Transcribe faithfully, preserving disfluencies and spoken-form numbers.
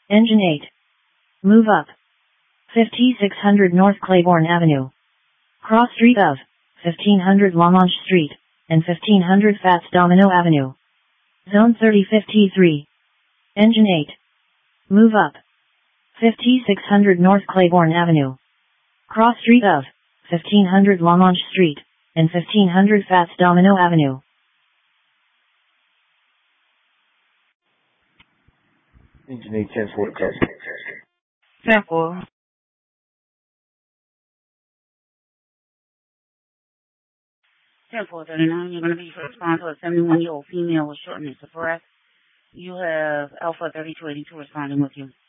Engine eight. Move up. fifty-six hundred North Claiborne Avenue. Cross street of fifteen hundred Lamanche Street and fifteen hundred Fats Domino Avenue. Zone thirty fifty-three. Engine eight. Move up. fifty-six hundred North Claiborne Avenue. Cross street of fifteen hundred Lamanche Street and fifteen hundred Fats Domino Avenue. Engine eight, ten four, test. ten four. ten four thirty-nine, you're going to be for respond to a seventy-one-year-old female with shortness of breath. You have Alpha thirty-two eighty-two responding with you.